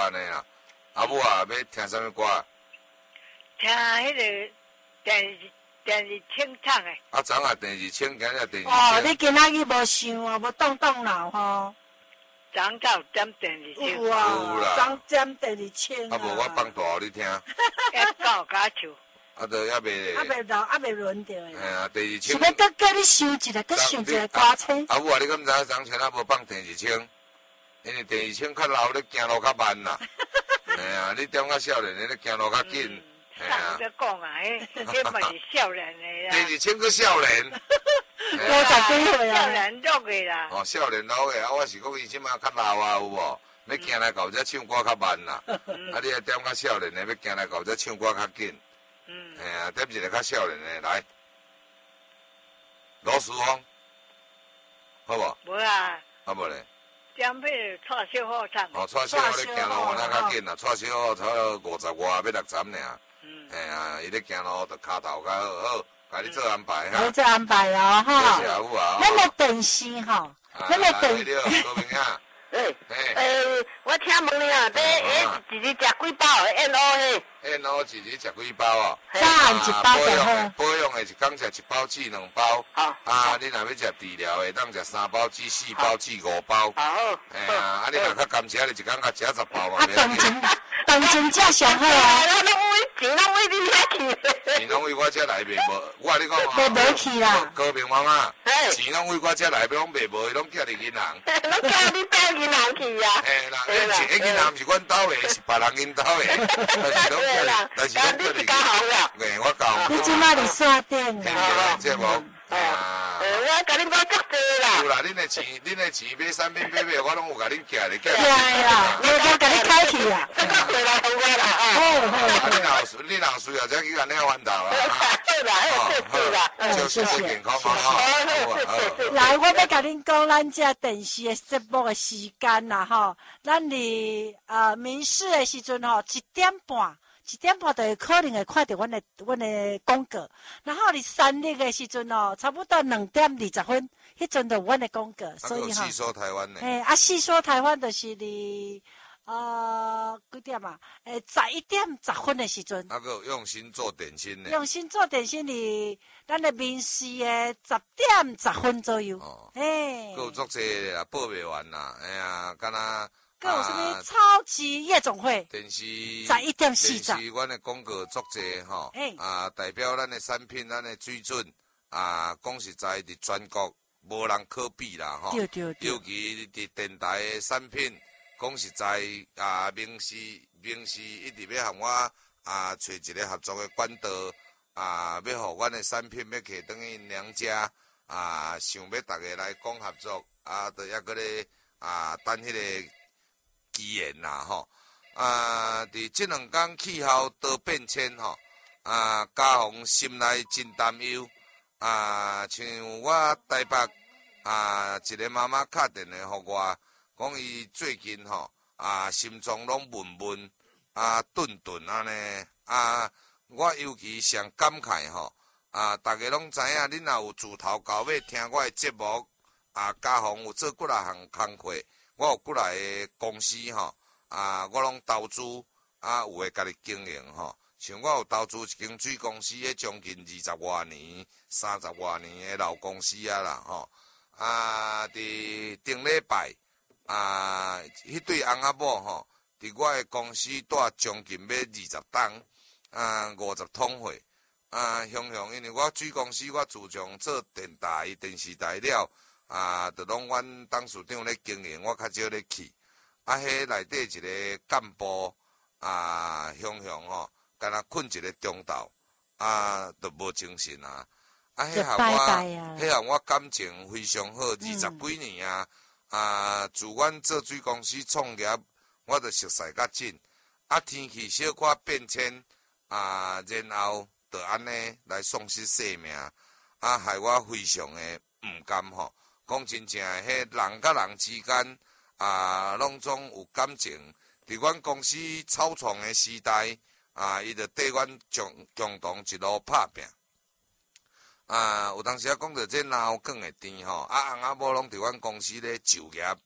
安尼啊。阿母啊，要听啥物歌？ 听迄个电视清唱的。 啊，昨下电视清，今日电视清。 哦，你今仔日无想哦，无动脑吼。 昨早有点电视清。 有啊， 有啦。 昨点电视清啊。 啊，无我放大互你听。 到家唱。 啊，都还未。 还未轮到的。 哎呀，电视清。 是要搁叫你想一个，搁想一个歌星。 阿母啊，你敢毋知昨前啊无放电视清？因为电视清较老，你行路较慢啦。哎呀，你点较少年的，你行路较紧。 哎呀。在讲啊，迄嘛是少年的啦。 电视清个少年。 50几岁啊。 少年录的啦。 哦，少年老的啊，我是讲伊即马较老啊，有无？要行来到这唱歌较慢啦。啊，你啊点较少年的，要行来到这唱歌较紧。哎呀，点一个较少年的来。罗时丰，好无？ 无啊。 啊无咧。 点迄个蔡小虎唱。 哦，蔡小虎咧行路换啊较紧啦，蔡小虎差不多50外要60尔。哎呀，伊咧行路着骹头较好，甲你做安排哈。 你做安排哦，哈。 谢谢阿母啊。 咱的电视吼，咱的电。 高明啊。 我请问你啊，要一日食几包的燕窝嘿？ 燕窝一日食几包哦？ 早暗一包就好。 保养的一工食1包至2包。 好。 啊，你若要食治疗的，当食3包至4包至5包。 好。 哎呀，啊，你若较甘吃，你一工较食10包嘛。 啊，当真正上好啊！ 钱拢为你遐去。 钱拢为我遮来卖无，我跟你讲哦。 卖无去啦。 高明妈妈，钱拢为我遮来，拢卖无，拢寄伫银行。 拢寄你带银行去啊？ 嘿啦，迄银行毋是阮兜的，是别人因兜的。但是拢叫你交行啦。嘿，我交。 你即摆伫山顶啦。这无。 我甲恁讲足济啦。 有啦，恁的钱买产品买，我拢有甲恁寄咧。 寄啦，我甲你开去啦。 这个回来互我啦。 好。 你若有需要，再去甲恁翻头啦。 好啦，好啦。 祝身体健康嘛吼。 来，我要甲恁讲，咱这电视的节目的时间啦吼，咱离民视的时阵吼1点半。1点半就会可能会看到阮的广告，然后你3日的时阵哦，差不多2点20分，迄阵就有阮的广告，所以哈。细说台湾呢？ 啊，细说台湾就是你几点啊？11点10分的时阵。 那个用心做点心呢？ 用心做点心哩，咱的民视的10点10分左右。哦。哎。 够足济啦，报袂完啦，哎呀，敢若。 还有什么超级夜总会？ 电视 11点40。 电视，阮的广告足济吼，代表咱的产品，咱的水准讲实在，伫全国无人可比啦吼。 对对对。 尤其伫电台的产品，讲实在明视一直要向我找一个合作的管道要互阮的产品要摕转去娘家想要大家来讲合作就抑个咧等迄个。语言啦吼，伫即2天气候多变迁吼，家宏心内真担忧，像我台北一个妈妈敲电话互我，讲伊最近吼心脏拢闷闷顿顿安尼我尤其上感慨吼大家拢知影，恁若有自头到尾听我的节目家宏有做几啊项工课。我有过来的公司吼，我拢投资有诶家己经营吼。像我有投资一间水公司，迄将近20外年、30外年诶老公司啦吼。伫顶礼拜迄对翁仔某吼，伫我诶公司住将近要20栋50桶货雄，因为我水公司我自从做电视台了。就拢阮董事长咧经营，我较少咧去。迄内底一个干部雄吼，干若困一个中昼就无精神迄项我感情非常好，20几年自阮做水公司创业，我就熟悉较紧。天气小可变迁然后就安尼来丧失性命害我非常的毋甘吼。讲真正诶，迄人甲人之间拢总有感情。伫阮公司草创诶时代伊就缀阮共同一路拍拼。有当时讲到这闹梗诶甜吼，翁仔某拢伫阮公司咧就业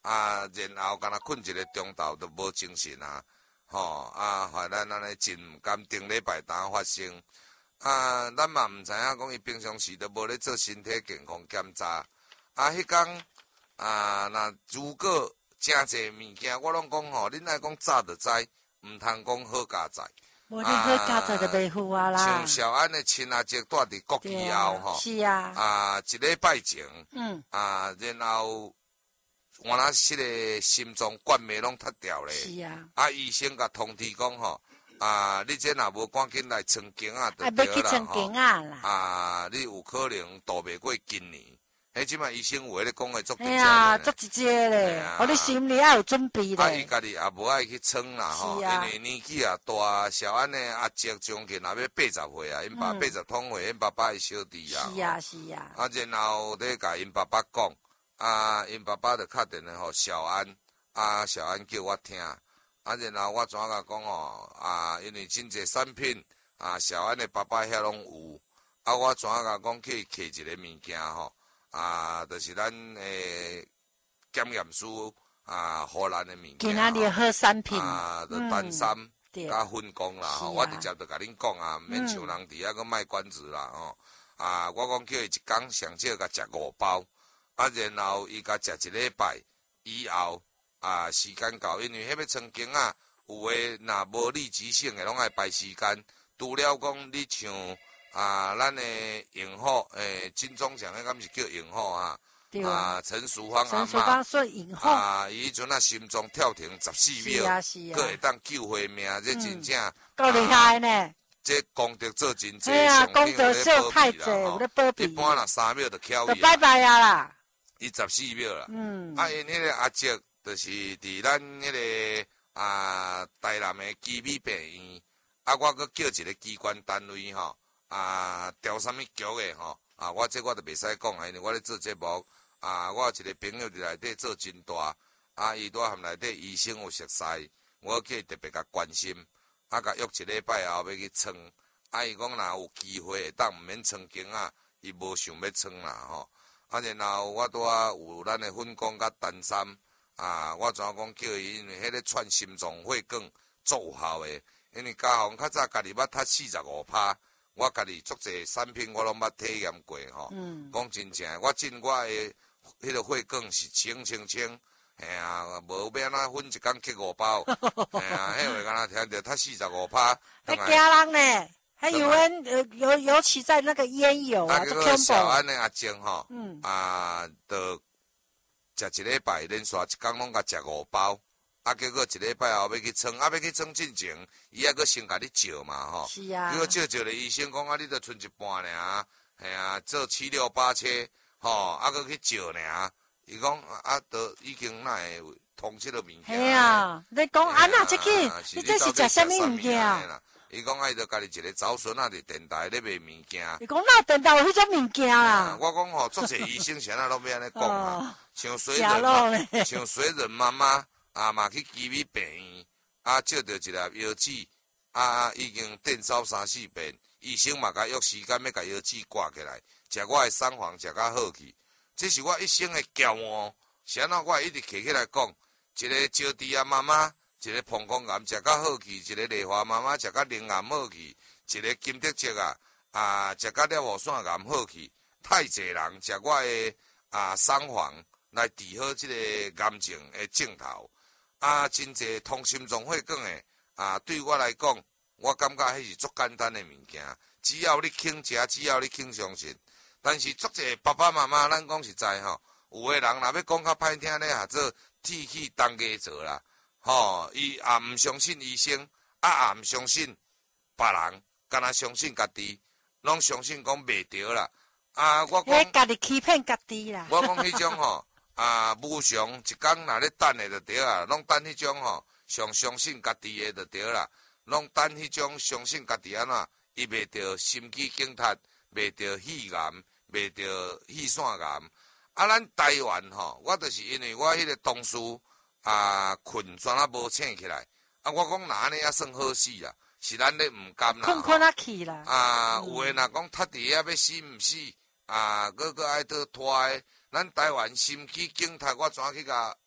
然后敢若困一个中昼都无精神啊，害咱安尼真毋甘顶礼拜当发生。咱嘛毋知影讲伊平常时都无咧做身体健康检查。迄天若如果诚侪物件，我拢讲吼，恁爱讲早就知，毋通讲好佳在。 无你好佳在就袂赴啊啦。像小安的亲阿姐住伫国旗后吼， 是啊。 一礼拜前，然后原来迄个心脏冠脉拢脱掉咧。 是啊。 医生甲通知讲吼，你这若无赶紧来称经啊，就对啦。要去称经啊啦。你有可能度袂过今年。即摆医生话咧讲诶足直接咧。 足直接咧，你心里要有准备咧。 伊家己也无爱去称啦吼，因为年纪也大，小安的阿叔将近也要80岁啊，因爸80通岁，因爸爸的小弟啊。 是啊。 然后咧甲因爸爸讲，因爸爸就敲电话互小安，小安叫我听，然后我怎甲讲吼，因为真侪产品，小安的爸爸遐拢有，我怎甲讲去摕一个物件吼。就是咱检验师荷兰的物件， 今仔日好产品， 就丹参加粉光啦，我直接就甲恁讲免像人伫遐个卖关子啦，我讲叫伊一工上少甲食5包，然后伊甲食一礼拜以后，时间到，因为迄要称经有诶若无立即性诶，拢爱排时间，除了讲你像。咱的永好，金钟奖迄敢是叫永好陈淑芳阿嬷， 说永好， 伊迄阵心脏跳停14秒，佫会当救回命，这真正够厉害呢。 这功德做真济， 功德做太济，有咧保庇。 一般若3秒就翘伊， 拜拜啊啦。 伊14秒啦。因迄个阿叔就是伫咱迄个台南的基美病院，我佫叫一个机关单位吼。调啥物局的吼？我这我就袂使讲，因为我咧做节目，我有一个朋友伫内底做真大，伊在含内底医生有熟悉，我叫伊特别甲关心，甲约一礼拜后要去称，伊讲若有机会，当毋免称经伊无想要称啦吼。然后我拄有咱的粉光甲丹参，我怎讲叫伊，因为迄个串心脏血管做有效的，因为家宏较早家己捌读45%。我家己足侪产品我拢捌体验过吼，讲真正，我我的迄个血管是清，无要安怎分一工吸5包，迄话敢若听着他45%， 迄惊人呢，还尤其在那个烟油这个小安的阿静吼，就食一礼拜连续一工拢甲食5包。结果一礼拜后要去称，要去称进前，伊还阁先甲你照嘛吼。 是啊。 结果照咧，医生讲你著剩一半尔，做7、6、8切，阁去照尔。伊讲都已经哪会通这个物件。 系啊，你讲那这去，你这是食啥物物件？ 伊讲伊著家己一个祖孙伫电台咧卖物件。 伊讲那电台有迄种物件啦。 我讲吼，足侪医生现在拢要安尼讲嘛，像水人妈妈。嘛去基美病院，照着一粒药纸，已经电烧3、4遍，医生嘛甲约时间要甲药纸挂起来，食我的三黄食甲好去，这是我一生的骄傲。是安怎我会一直摕起来讲，一个招娣啊妈妈，一个膀胱癌食甲好去，一个丽华妈妈食甲灵癌好去，一个金德节食甲了无腺癌好去，太济人食我的三黄来治好这个癌症的症头。真济通心脏血管的，对我来讲，我感觉迄是足简单的物件，只要你肯食，只要你肯相信。但是足济爸爸妈妈，咱讲实在吼，有的人若要讲较歹听咧，也做铁去当家做啦，伊也毋相信医生，也毋相信别人，干那相信家己，拢相信讲袂着啦。我讲， 家己欺骗家己啦。 我讲迄种吼。无常一工若咧等的就对啊，拢等迄种吼，上相信家己的就对啦，拢等迄种相信家己安怎，伊袂着心肌梗塞，袂着肺癌，袂着肺腺癌。咱台湾吼，我就是因为我迄个同事困全无醒起来，我讲哪安尼也算好死啦，是咱咧毋甘啦。 困啊去啦。 有诶若讲塌伫遐要死毋死，搁爱倒拖诶。咱台湾心肌梗塞，我怎去甲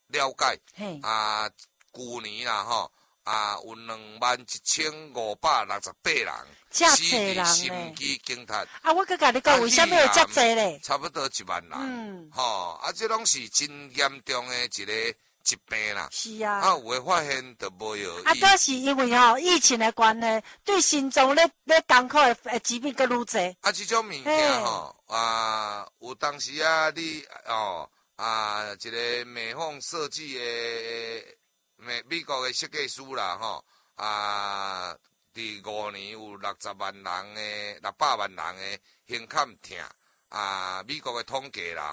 了解。 嘿， 去年啦吼，有21,568人遮死济人于心咧。 肌梗塞。 我佮甲你讲，为什么有遮济咧？ 差不多1万人。这拢是真严重的一个疾病啦。 是啊。 有诶发现就无有。 都是因为疫情的关系，对心脏咧艰苦的疾病更愈济。 这种物件有当时你一个美凤设计的美国的设计师啦伫5年有60万人的600万人的胸坎痛美国的统计啦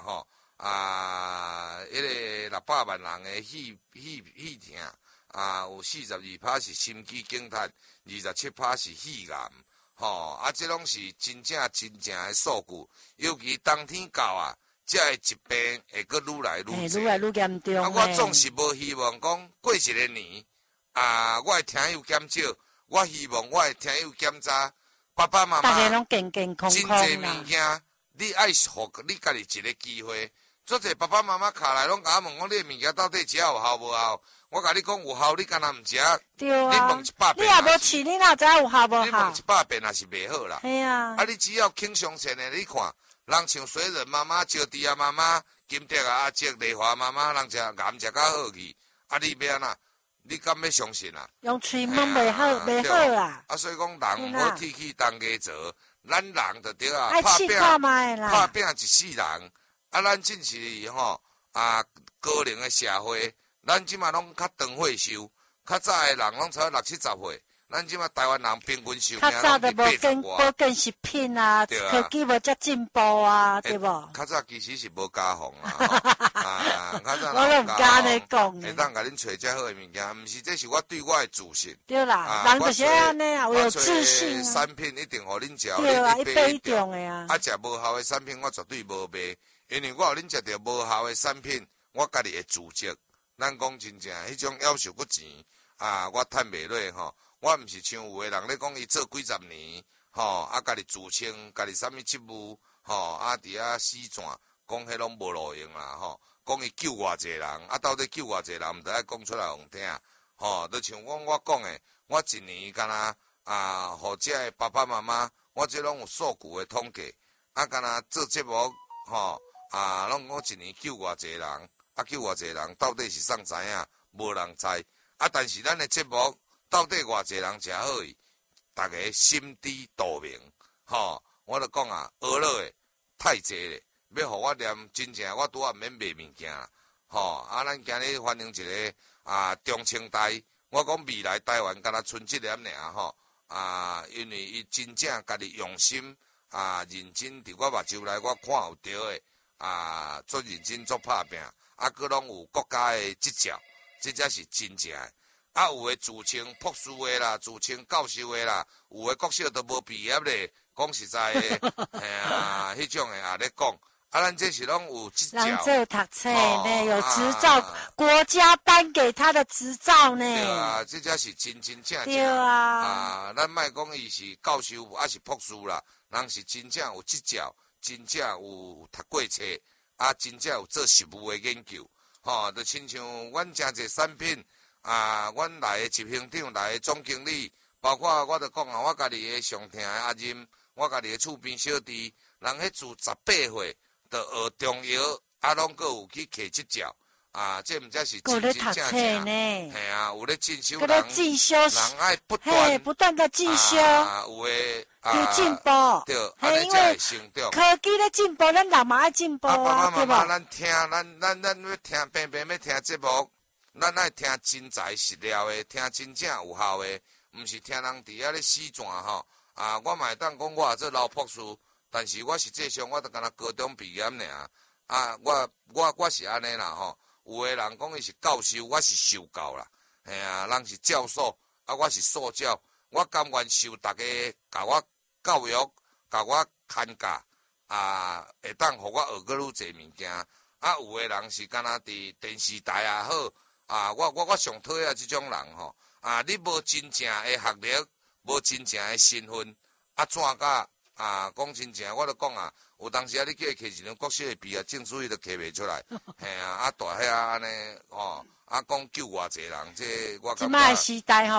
迄个600万人的肺痛有42%是心肌梗塞，27%是肺癌这拢是真正的数据，尤其冬天到这个疾病会阁愈来愈严重。 我总是无希望讲过一个年我的听友减少。我希望我的听友检查，爸爸妈妈， 大家拢健健康康啦。 真侪物件，你爱互你家己一个机会。做者爸爸妈妈卡来拢甲我问讲，你的物件到底食有效无效？我甲你讲有效，你敢若毋食？ 对啊。 你问100遍， 你也无试，你哪知有效无效？ 你问100遍也是袂好啦。 系啊。 你只要轻松线的，你看，人像水人妈妈、招娣妈妈、金德阿姐、丽华妈妈，人食癌食较好去，你要安怎？你敢要相信啊？ 用喙摸袂好啦。 所以讲人无铁去当家做，咱人就对爱试看卖啦。 拍拼一世人，咱真是高龄的社会，咱即马拢较长岁寿，较早的人拢超60、70岁。咱即马台湾人平均寿命较早都无更食品啊，科技无遮进步啊，对无？ 较早其实是无加防较早我都毋敢安尼讲。 会当甲恁找遮好的物件，毋是这是我对我的自信。 对啦，人就是安尼啊，有自信啊。 产品一定互恁食， 对啊，一杯一中的啊。 食无效的产品，我绝对无卖，因为我互恁食着无效的产品，我家己会自责。咱讲真正，迄种夭寿骨钱我趁袂落我毋是像有的人咧讲，伊做几十年，家己自称，家己啥物职务，伫死线，讲迄拢无路用啦，讲伊救偌济人，到底救偌济人，毋得爱讲出来互听，就像我讲的，我一年敢若互遮的爸爸妈妈，我这拢有数据的统计，敢若做节目，拢讲一年救偌济人，救偌济人，到底是啥知影，无人知，但是咱的节目。到底偌济人食好伊，大家心知肚明，我就讲学了的太济咧，要互我念真正，我拄仔毋免卖物件啦，咱今日欢迎一个中青代，我讲未来台湾敢若剩一点尔因为伊真正家己用心认真伫我目睭内，我看有对的做认真做拍拼，佫拢有国家的执照，这才是真正的。有诶自称博士诶啦，自称教授诶啦，有诶国小都无毕业咧。讲实在诶，迄种诶咧讲，咱这是拢有执照。 人这有读册呢，有执照，国家颁给他的执照呢。 对这才是真正。 对啊。 咱莫讲伊是教授还是博士啦，人是真正有执照，真正有读过册，真正有做实务诶研究。就亲像阮诚济产品。阮来的执行长，来的总经理，包括我著讲我家己的上听的阿任，我家己的厝边小弟，人迄自18岁，著学中药，拢阁有去摕执照，这毋才是真真正正。嘿有咧进修人爱不断的进修， 有诶有进步， 对，安尼才会成长。 科技咧进步，咱人嘛爱进步爸爸妈妈，咱要听，偏要听节目。咱爱听真材实料的，听真正有效的，毋是听人伫遐咧死转我嘛会当讲我也做老博士，但是我实际上我著敢若高中毕业尔。我是安尼啦有诶人讲伊是教授，我是受教啦。人是教授，我是助教，我甘愿受大家甲我教育，甲我看教，会当互我学阁愈侪物件。有诶人是敢若伫电视台也好。我上讨厌即种人你无真正诶学历，无真正诶身份，怎甲讲真正，我都讲啊，有当时啊，你叫伊摕一张国小的笔啊，证书伊都摕袂出来，嘿啊，大遐安尼，吼，讲救偌济人，这我感觉。 即摆时代吼。